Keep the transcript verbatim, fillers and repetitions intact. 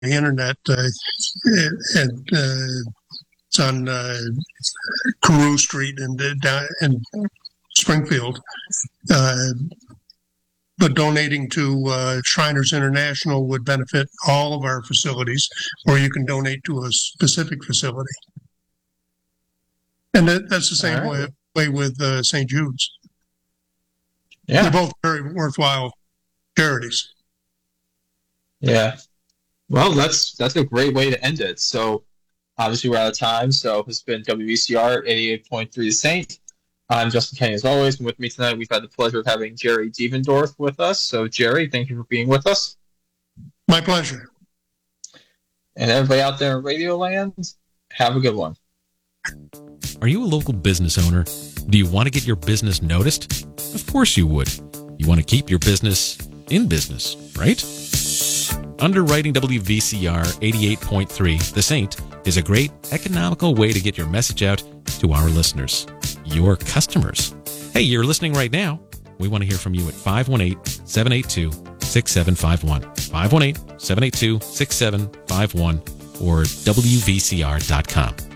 the internet, uh, and uh, it's on uh, Carew Street in, in Springfield. Uh, but donating to uh, Shriners International would benefit all of our facilities, or you can donate to a specific facility. And that, that's the same right. way, way with uh, Saint Jude's. Yeah. They're both very worthwhile charities. Yeah. Well, that's that's a great way to end it. So, obviously, we're out of time. So, this has been W V C R eighty-eight point three The Saint. I'm Justin Kenny, as always. And with me tonight, we've had the pleasure of having Jerry Devendorf with us. So, Jerry, thank you for being with us. My pleasure. And everybody out there in Radio Land, have a good one. Are you a local business owner? Do you want to get your business noticed? Of course you would. You want to keep your business in business, right? Underwriting W V C R eighty-eight point three The Saint is a great economical way to get your message out to our listeners, your customers. Hey, you're listening right now. We want to hear from you at five one eight, seven eight two, six seven five one, five one eight, seven eight two, six seven five one, or W V C R dot com.